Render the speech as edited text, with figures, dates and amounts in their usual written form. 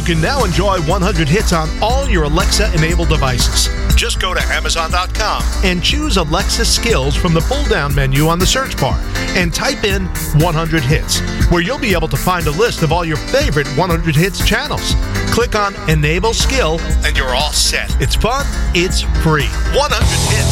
can now enjoy 100 hits on all your Alexa-enabled devices. Just go to Amazon.com and choose Alexa Skills from the pull-down menu on the search bar and type in 100 hits, where you'll be able to find a list of all your favorite 100 hits channels. Click on Enable Skill and you're all set. It's fun, it's free. 100 hits.